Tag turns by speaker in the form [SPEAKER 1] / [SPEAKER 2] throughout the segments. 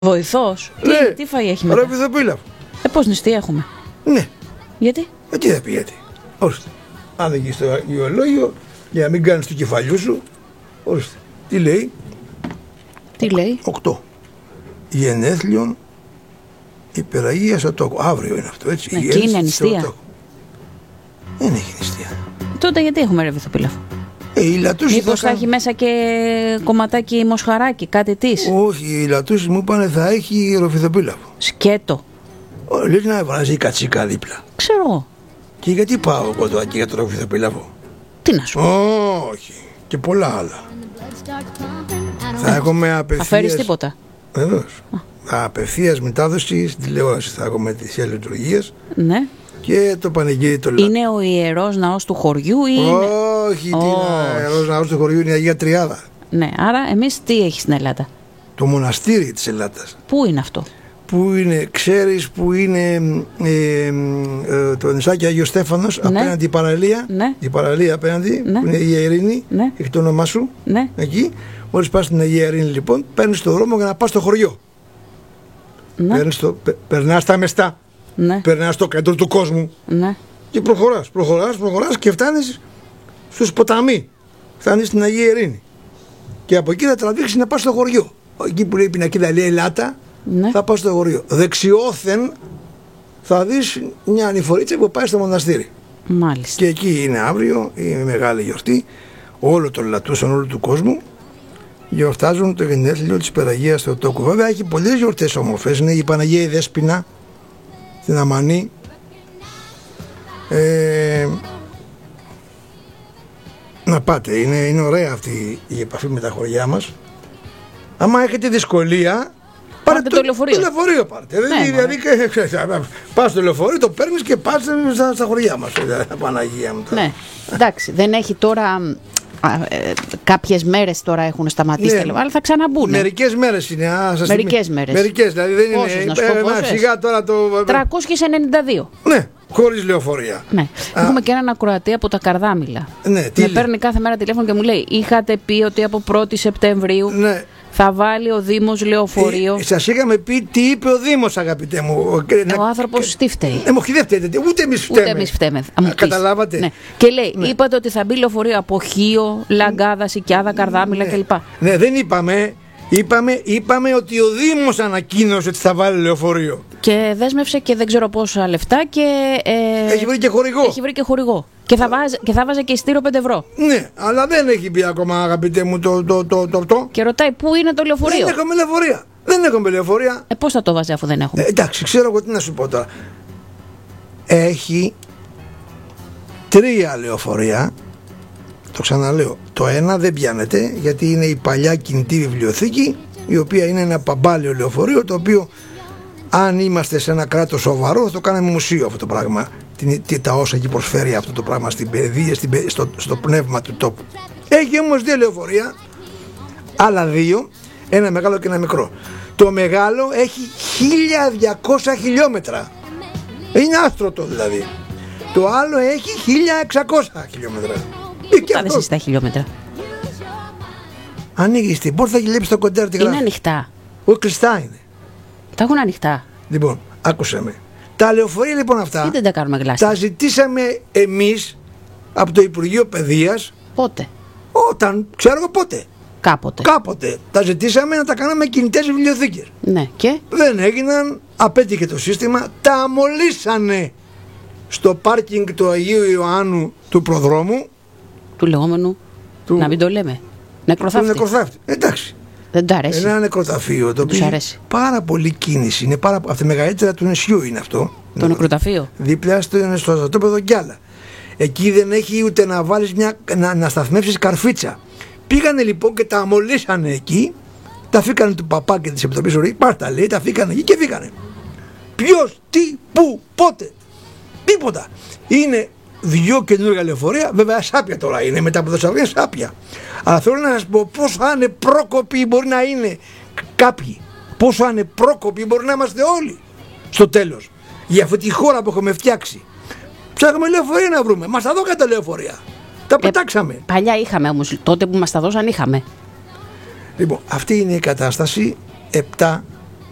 [SPEAKER 1] Βοηθός.
[SPEAKER 2] Ναι.
[SPEAKER 1] Τι φαΐ έχει μετά?
[SPEAKER 2] Ροφιθοπίλαφο.
[SPEAKER 1] Πώς νηστεία έχουμε?
[SPEAKER 2] Ναι.
[SPEAKER 1] Γιατί?
[SPEAKER 2] Τι θα πει γιατί. Ορίστε. Αν δεν γεις στο ιολόγιο, για να μην κάνεις του κεφαλιού σου, ορίστε. Τι λέει?
[SPEAKER 1] Τι λέει?
[SPEAKER 2] 8. Γενέθλιον υπεραγία στο τόκο. Αύριο είναι αυτό, έτσι.
[SPEAKER 1] Ναι, και είναι νηστεία.
[SPEAKER 2] Δεν έχει νηστεία.
[SPEAKER 1] Τότε γιατί έχουμε ρεβιθοπίλαφο?
[SPEAKER 2] Η Λατούση
[SPEAKER 1] μήπως θα έχει μέσα και κομματάκι μοσχαράκι, κάτι της?
[SPEAKER 2] Όχι, η Λατούση μου είπανε θα έχει ροφιθοπίλαφο.
[SPEAKER 1] Σκέτο.
[SPEAKER 2] Λες να βράζει κατσίκα δίπλα.
[SPEAKER 1] Ξέρω.
[SPEAKER 2] Και γιατί πάω εγώ τώρα και για το ροφιθοπίλαφο?
[SPEAKER 1] Τι να σου πω?
[SPEAKER 2] Όχι. Και πολλά άλλα. Θα έχουμε απευθείας.
[SPEAKER 1] Θα φέρεις τίποτα?
[SPEAKER 2] Βεβαίως. Απευθείας μετάδοση στην τηλεόραση θα έχουμε τις λειτουργίες.
[SPEAKER 1] Ναι.
[SPEAKER 2] Και το πανηγύρι το λαό.
[SPEAKER 1] Είναι ο ιερός ναός του χωριού ή είναι...
[SPEAKER 2] Όχι, ο ιερός ναός του χωριού είναι η Αγία Τριάδα.
[SPEAKER 1] Ναι, άρα εμείς τι έχει στην Ελλάδα?
[SPEAKER 2] Το μοναστήρι της Ελλάδας.
[SPEAKER 1] Πού είναι αυτό?
[SPEAKER 2] Που είναι, ξέρεις που είναι το νησάκι Άγιος Στέφανος,
[SPEAKER 1] ναι.
[SPEAKER 2] Απέναντι η παραλία.
[SPEAKER 1] Ναι.
[SPEAKER 2] Η παραλία απέναντι,
[SPEAKER 1] ναι.
[SPEAKER 2] που είναι η Αγία Ειρήνη.
[SPEAKER 1] Ναι.
[SPEAKER 2] Έχει το όνομά σου.
[SPEAKER 1] Ναι.
[SPEAKER 2] Εκεί. Μόλις πας στην Αγία Ειρήνη λοιπόν, παίρνεις το δρόμο για να πας στο χωριό.
[SPEAKER 1] Ναι.
[SPEAKER 2] Περνάς τα μεστά.
[SPEAKER 1] Ναι.
[SPEAKER 2] Περνάς στο κέντρο του κόσμου.
[SPEAKER 1] Ναι.
[SPEAKER 2] Και προχωράς και φτάνεις στους ποταμοί. Φτάνεις στην Αγία Ειρήνη. Και από εκεί θα τραβήξεις να πας στο χωριό. Εκεί που λέει η πινακίδα λέει Ελάτα,
[SPEAKER 1] ναι.
[SPEAKER 2] θα πας στο χωριό. Δεξιόθεν θα δεις μια ανηφορίτσα που πάει στο μοναστήρι.
[SPEAKER 1] Μάλιστα.
[SPEAKER 2] Και εκεί είναι αύριο η μεγάλη γιορτή. Όλο των λατούσων, όλου του κόσμου γιορτάζουν το γενέθλιο της Περαγίας στο τόκο. Βέβαια έχει πολλές γιορτές όμορφες. Είναι η Παναγία η Δέσποινα στην Αμανή. Να πάτε, είναι ωραία αυτή η επαφή με τα χωριά μας. Άμα έχετε δυσκολία, πάρτε το λεωφορείο. Το λεωφορείο πάρτε.
[SPEAKER 1] Ναι,
[SPEAKER 2] δηλαδή, πας στο λεωφορείο, το παίρνεις και πας στα χωριά μας. Παναγία μου.
[SPEAKER 1] Ναι, εντάξει, δεν έχει τώρα. Κάποιες μέρες τώρα έχουν σταματήσει, ναι, αλλά θα ξαναμπούν.
[SPEAKER 2] Μερικές μέρες είναι.
[SPEAKER 1] Μερικές μέρες.
[SPEAKER 2] Μερικές, δηλαδή δεν
[SPEAKER 1] πόσες,
[SPEAKER 2] είναι.
[SPEAKER 1] Σιγά
[SPEAKER 2] τώρα το.
[SPEAKER 1] 392.
[SPEAKER 2] Ναι, χωρίς λεωφορεία.
[SPEAKER 1] Ναι. Έχουμε και έναν ακροατή από τα Καρδάμιλα.
[SPEAKER 2] Ναι,
[SPEAKER 1] με παίρνει κάθε μέρα τηλέφωνο και μου λέει: είχατε πει ότι από 1η Σεπτεμβρίου. Ναι. Θα βάλει ο Δήμος λεωφορείο.
[SPEAKER 2] Σας είχαμε πει τι είπε ο Δήμος, αγαπητέ μου.
[SPEAKER 1] Ο άνθρωπος τι φταίει?
[SPEAKER 2] Όχι, δεν φταίτε. Ούτε εμείς φταίμε.
[SPEAKER 1] Καταλάβατε. Ναι. Και λέει, ναι, είπατε ότι θα μπει λεωφορείο από Χίο, Λαγκάδα, Σικιάδα, Καρδάμιλα, ναι, κλπ.
[SPEAKER 2] Ναι, δεν είπαμε. Είπαμε ότι ο Δήμος ανακοίνωσε ότι θα βάλει λεωφορείο.
[SPEAKER 1] Και δέσμευσε και δεν ξέρω πόσα λεφτά και.
[SPEAKER 2] Έχει βρει και χορηγό.
[SPEAKER 1] Και θα βάζε και ειστήριο 5 ευρώ.
[SPEAKER 2] Ναι, αλλά δεν έχει πει ακόμα, αγαπητέ μου, το.
[SPEAKER 1] Και ρωτάει πού είναι το λεωφορείο.
[SPEAKER 2] Δεν έχουμε λεωφορεία.
[SPEAKER 1] Πώς θα το βάζει αφού δεν έχουμε?
[SPEAKER 2] Εντάξει, ξέρω εγώ τι να σου πω τώρα. Έχει 3 λεωφορεία. Το ξαναλέω. Το ένα δεν πιάνεται γιατί είναι η παλιά κινητή βιβλιοθήκη, η οποία είναι ένα παμπάλαιο λεωφορείο, το οποίο αν είμαστε σε ένα κράτος σοβαρό θα το κάναμε μουσείο αυτό το πράγμα. Τα όσα εκεί προσφέρει αυτό το πράγμα στην παιδεία, στο πνεύμα του τόπου. Έχει όμως 2 λεωφορεία, άλλα 2, ένα μεγάλο και ένα μικρό. Το μεγάλο έχει 1200 χιλιόμετρα. Είναι άστρωτο δηλαδή. Το άλλο έχει 1600 χιλιόμετρα.
[SPEAKER 1] Κάνε εσείς τα χιλιόμετρα.
[SPEAKER 2] Ανοίγεις την πόρτα και βλέπεις το κοντέρ τη γράφει.
[SPEAKER 1] Είναι ανοιχτά?
[SPEAKER 2] Όχι, κλειστά είναι.
[SPEAKER 1] Τα έχουν ανοιχτά.
[SPEAKER 2] Λοιπόν, άκουσα με. Τα λεωφορεία λοιπόν αυτά.
[SPEAKER 1] Γιατί δεν τα κάνουμε γλάστα?
[SPEAKER 2] Τα ζητήσαμε εμείς από το Υπουργείο Παιδείας.
[SPEAKER 1] Πότε?
[SPEAKER 2] Όταν, ξέρω εγώ πότε.
[SPEAKER 1] Κάποτε.
[SPEAKER 2] Τα ζητήσαμε να τα κάναμε κινητές βιβλιοθήκες.
[SPEAKER 1] Ναι, και? Δεν
[SPEAKER 2] έγιναν, απέτυχε το σύστημα. Τα αμολύσανε στο πάρκινγκ του Αγίου Ιωάννου του προδρόμου.
[SPEAKER 1] Του λεγόμενου, να μην το λέμε, νεκροθάφτη.
[SPEAKER 2] Εντάξει.
[SPEAKER 1] Δεν του αρέσει?
[SPEAKER 2] Ένα νεκροταφείο το οποίο έχει πάρα πολύ κίνηση. Είναι από τα μεγαλύτερα του νησιού είναι αυτό.
[SPEAKER 1] Το νεκροταφείο.
[SPEAKER 2] Δίπλα στο στρατόπεδο κι άλλα. Εκεί δεν έχει ούτε να βάλεις να σταθμεύσεις καρφίτσα. Πήγανε λοιπόν και τα αμολύσανε εκεί. Τα φύκανε του παπά και της Επιτροπής Ορή. Πάρτα λέει, τα φύκανε εκεί και φύκανε. Ποιος, τι, πού, πότε. Τίποτα. Είναι 2 καινούργια λεωφορεία. Βέβαια σάπια τώρα είναι. Μετά από το Σαββία σάπια. Αλλά θέλω να σας πω πόσο ανεπρόκοποι μπορεί να είναι κάποιοι. Πόσο ανεπρόκοποι μπορεί να είμαστε όλοι στο τέλος. Για αυτή τη χώρα που έχουμε φτιάξει. Ψάχνουμε λεωφορεία να βρούμε. Μας τα δώκαν τα λεωφορεία. Τα πετάξαμε.
[SPEAKER 1] Παλιά είχαμε όμως. Τότε που μας τα δώσαν είχαμε.
[SPEAKER 2] Λοιπόν, αυτή είναι η κατάσταση 7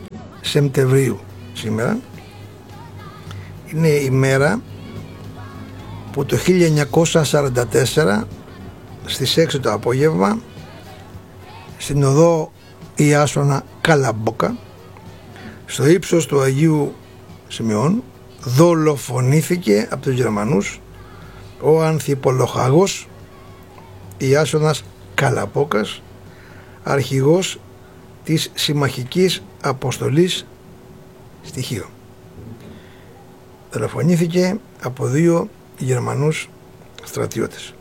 [SPEAKER 2] Σεπτεμβρίου σήμερα. Είναι η μέρα που το 1944 στις 6 το απόγευμα στην οδό Ιάσονα Καλαμπόκα, στο ύψος του Αγίου Σημειών, δολοφονήθηκε από τους Γερμανούς ο ανθιπολοχαγός Ιάσονας Καλαμπόκας, αρχηγός της συμμαχικής αποστολής στοιχείο. Δολοφονήθηκε από 2 Γερμανούς στρατιώτες.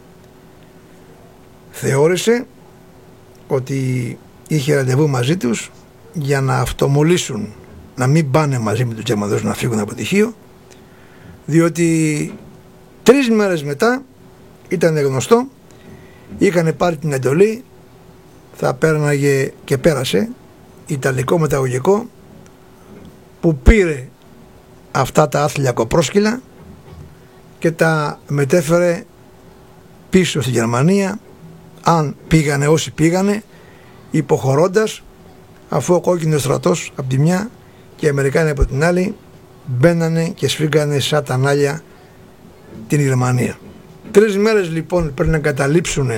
[SPEAKER 2] Θεώρησε ότι είχε ραντεβού μαζί τους για να αυτομολύσουν, να μην πάνε μαζί με τους Γερμανούς να φύγουν από τυχείο, διότι 3 μέρες μετά ήταν γνωστό, είχαν πάρει την εντολή, θα πέρναγε και πέρασε Ιταλικό μεταγωγικό που πήρε αυτά τα άθλια κοπρόσκυλα και τα μετέφερε πίσω στη Γερμανία, αν πήγανε όσοι πήγανε, υποχωρώντας, αφού ο κόκκινος στρατός από τη μια και οι Αμερικάνοι από την άλλη μπαίνανε και σφίγγανε σαν τα νάλια την Γερμανία. 3 μέρες λοιπόν πρέπει να καταλήψουν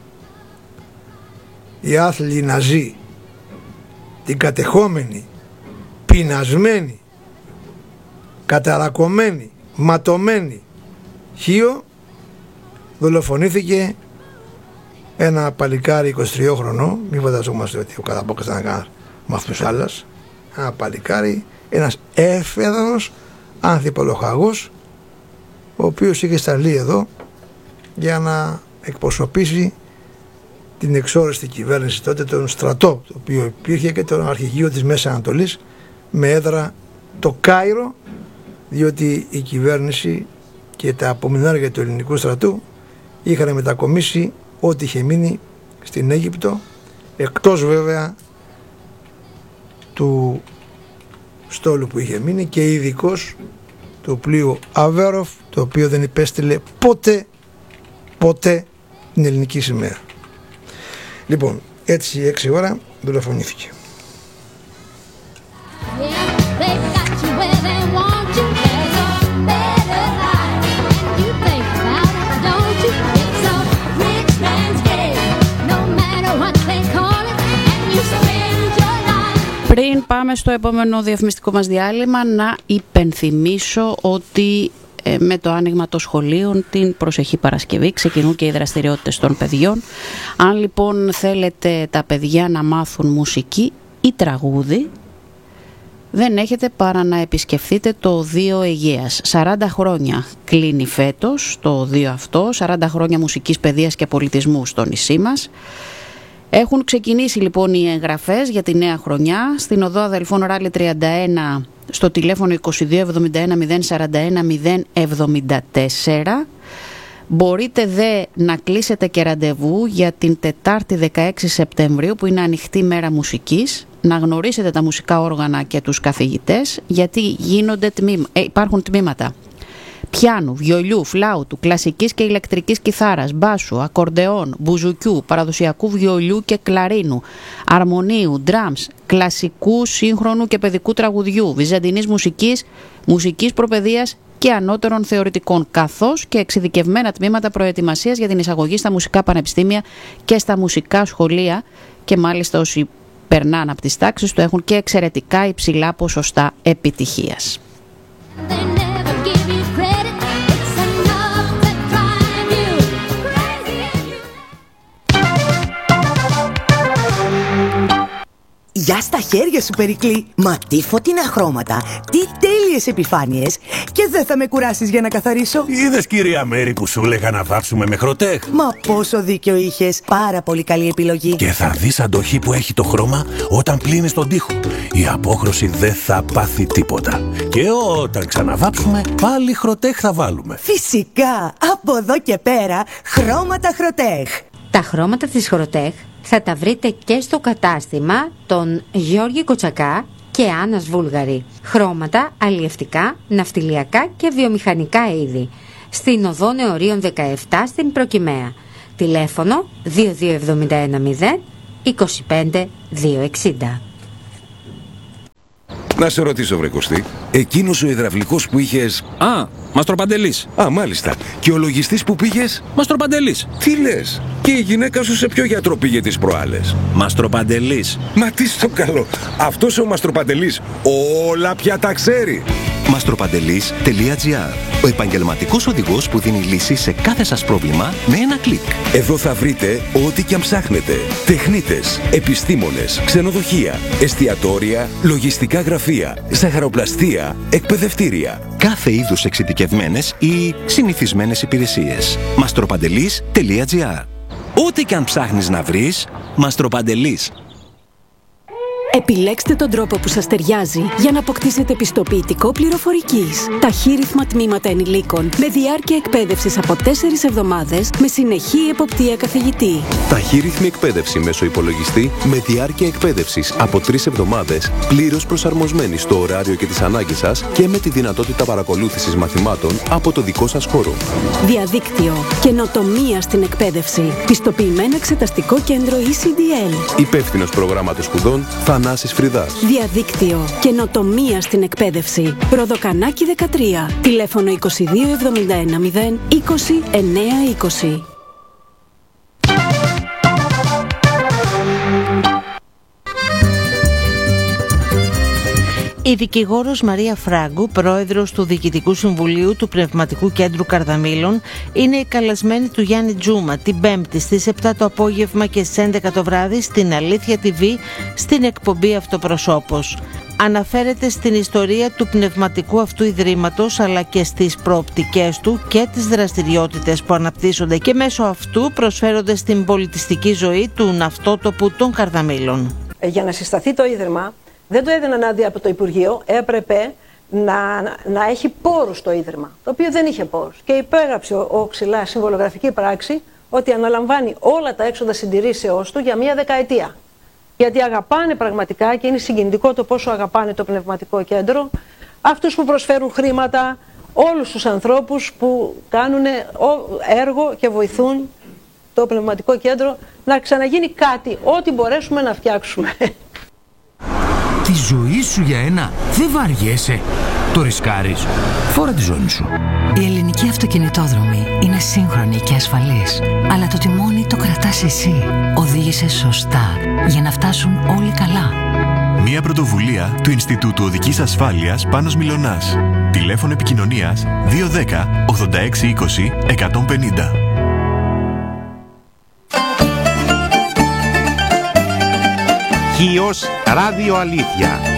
[SPEAKER 2] οι άθλοι Ναζί την κατεχόμενη, πεινασμένη, καταρακωμένη, ματωμένη Χίο. Δολοφονήθηκε ένα παλικάρι 23 χρονών, μην φανταζόμαστε ότι ο Καλαμπόκας ήταν κανένας μαθουσάλας, ένα παλικάρι, ένας έφεδρος ανθιπολοχαγός, ο οποίος είχε σταλεί εδώ για να εκπροσωπήσει την εξόριστη κυβέρνηση τότε, τον στρατό το οποίο υπήρχε και τον αρχηγείο της Μέσης Ανατολής με έδρα το Κάιρο, διότι η κυβέρνηση και τα απομεινάρια του ελληνικού στρατού είχαν μετακομίσει ό,τι είχε μείνει στην Αίγυπτο, εκτός βέβαια του στόλου που είχε μείνει και ειδικώς το πλοίο Αβέροφ, το οποίο δεν υπέστειλε ποτέ την ελληνική σημαία. Λοιπόν, έτσι 6 ώρα δολοφονήθηκε.
[SPEAKER 1] Πριν πάμε στο επόμενο διαφημιστικό μας διάλειμμα, να υπενθυμίσω ότι με το άνοιγμα των σχολείων την προσεχή Παρασκευή ξεκινούν και οι δραστηριότητες των παιδιών. Αν λοιπόν θέλετε τα παιδιά να μάθουν μουσική ή τραγούδι, δεν έχετε παρά να επισκεφθείτε το Οδείο Αιγαίας. 40 χρόνια κλείνει φέτος το οδείο αυτό, 40 χρόνια μουσικής παιδείας και πολιτισμού στο νησί μας. Έχουν ξεκινήσει λοιπόν οι εγγραφές για τη νέα χρονιά στην οδό Αδελφών Ράλι 31 στο τηλέφωνο 2271 041 074. Μπορείτε δε να κλείσετε και ραντεβού για την Τετάρτη 16 Σεπτεμβρίου που είναι ανοιχτή μέρα μουσικής, να γνωρίσετε τα μουσικά όργανα και τους καθηγητές, γιατί υπάρχουν τμήματα πιάνου, βιολιού, φλάουτου, κλασικής και ηλεκτρικής κιθάρας, μπάσου, ακορντεόν, μπουζουκιού, παραδοσιακού βιολιού και κλαρίνου, αρμονίου, ντραμς, κλασικού, σύγχρονου και παιδικού τραγουδιού, βυζαντινής μουσικής, μουσικής προπαιδείας και ανώτερων θεωρητικών, καθώς και εξειδικευμένα τμήματα προετοιμασίας για την εισαγωγή στα μουσικά πανεπιστήμια και στα μουσικά σχολεία, και μάλιστα όσοι περνάνε από τις τάξεις του έχουν και εξαιρετικά υψηλά ποσοστά επιτυχίας.
[SPEAKER 3] Γεια στα χέρια σου, Περικλή! Μα τι φωτεινά χρώματα, τι τέλειες επιφάνειες! Και δεν θα με κουράσεις για να καθαρίσω.
[SPEAKER 4] Είδες, κυρία Μέρη, που σου λέγα να βάψουμε με Χροτέχ?
[SPEAKER 3] Μα πόσο δίκιο είχες, πάρα πολύ καλή επιλογή.
[SPEAKER 4] Και θα δεις αντοχή που έχει το χρώμα όταν πλύνεις τον τοίχο. Η απόχρωση δεν θα πάθει τίποτα. Και όταν ξαναβάψουμε, πάλι Χροτέχ θα βάλουμε.
[SPEAKER 3] Φυσικά, από εδώ και πέρα, χρώματα Χροτέχ.
[SPEAKER 5] Τα χρώματα της Χροτέχ θα τα βρείτε και στο κατάστημα των Γιώργη Κοτσακά και Άννας Βούλγαρη. Χρώματα αλλιευτικά, ναυτιλιακά και βιομηχανικά είδη. Στην οδό Νεωρίων 17 στην Προκυμαία. Τηλέφωνο 22710 25 260.
[SPEAKER 6] Να σε ρωτήσω, βρε Κωστή, εκείνος ο υδραυλικός που είχες...
[SPEAKER 7] Α, Μαστροπαντελής.
[SPEAKER 6] Α, μάλιστα. Και ο λογιστής που πήγες?
[SPEAKER 7] Μαστροπαντελής.
[SPEAKER 6] Τι λες? Και η γυναίκα σου σε ποιο γιατρό πήγε τις προάλλες?
[SPEAKER 7] Μαστροπαντελής.
[SPEAKER 6] Μα τι στο καλό. Αυτός ο Μαστροπαντελής όλα πια τα ξέρει.
[SPEAKER 8] Μαστροπαντελής.gr, ο επαγγελματικός οδηγός που δίνει λύση σε κάθε σας πρόβλημα με ένα κλικ.
[SPEAKER 6] Εδώ θα βρείτε ό,τι και αν ψάχνετε. Τεχνίτες, επιστήμονες, ξενοδοχεία, εστιατόρια, λογιστικά γραφεία, ζαχαροπλαστεία, εκπαιδευτήρια.
[SPEAKER 8] Κάθε είδους εξειδικευμένες ή συνηθισμένες υπηρεσίες. Μαστροπαντελής.gr. Ό,τι και αν ψάχνεις να βρεις, Μαστροπαντελής.
[SPEAKER 9] Επιλέξτε τον τρόπο που σας ταιριάζει για να αποκτήσετε πιστοποιητικό πληροφορικής. Ταχύρυθμα τμήματα ενηλίκων με διάρκεια εκπαίδευσης από 4 εβδομάδες με συνεχή εποπτεία καθηγητή.
[SPEAKER 10] Ταχύρυθμη εκπαίδευση μέσω υπολογιστή με διάρκεια εκπαίδευσης από 3 εβδομάδες, πλήρως προσαρμοσμένη στο ωράριο και τις ανάγκες σας και με τη δυνατότητα παρακολούθησης μαθημάτων από το δικό σας χώρο.
[SPEAKER 9] Διαδίκτυο. Καινοτομία στην εκπαίδευση. Πιστοποιημένο εξεταστικό κέντρο ECDL.
[SPEAKER 10] Υπεύθυνος προγράμματος σπουδών Θανάσης Φρυδάς.
[SPEAKER 9] Διαδίκτυο. Καινοτομία στην εκπαίδευση. Προδοκανάκι 13. Τηλέφωνο 2271 0 20 920.
[SPEAKER 11] Η δικηγόρος Μαρία Φράγκου, πρόεδρος του Διοικητικού Συμβουλίου του Πνευματικού Κέντρου Καρδαμήλων, είναι η καλεσμένη του Γιάννη Τζούμα την Πέμπτη στις 7 το απόγευμα και στις 11 το βράδυ στην Αλήθεια TV στην εκπομπή Αυτοπροσώπος. Αναφέρεται στην ιστορία του πνευματικού αυτού ιδρύματος αλλά και στις προοπτικές του και τις δραστηριότητες που αναπτύσσονται και μέσω αυτού προσφέρονται στην πολιτιστική ζωή του ναυτότοπου των Καρδαμήλων.
[SPEAKER 12] Για να συσταθεί το Ίδρυμα, δεν το έδιναν άδεια από το Υπουργείο, έπρεπε να έχει πόρους το Ίδρυμα, το οποίο δεν είχε πόρους. Και υπέγραψε ο Ξυλάς συμβολογραφική πράξη ότι αναλαμβάνει όλα τα έξοδα συντηρήσεώς του για 1 δεκαετία. Γιατί αγαπάνε πραγματικά και είναι συγκινητικό το πόσο αγαπάνε το πνευματικό κέντρο, αυτούς που προσφέρουν χρήματα, όλους τους ανθρώπους που κάνουν έργο και βοηθούν το πνευματικό κέντρο να ξαναγίνει κάτι, ό,τι μπορέσουμε να φτιάξουμε.
[SPEAKER 13] Τη ζωή σου για ένα δεν βαριέσαι. Το ρισκάρεις. Φόρα τη ζώνη σου.
[SPEAKER 14] Η ελληνική αυτοκινητόδρομη είναι σύγχρονη και ασφαλής. Αλλά το τιμόνι το κρατάς εσύ. Οδήγησε σωστά για να φτάσουν όλοι καλά.
[SPEAKER 15] Μια πρωτοβουλία του Ινστιτούτου Οδικής Ασφάλειας Πάνος Μιλωνάς. Τηλέφωνο επικοινωνίας 210 86 20 150.
[SPEAKER 16] Χίος Ράδιο Αλήθεια.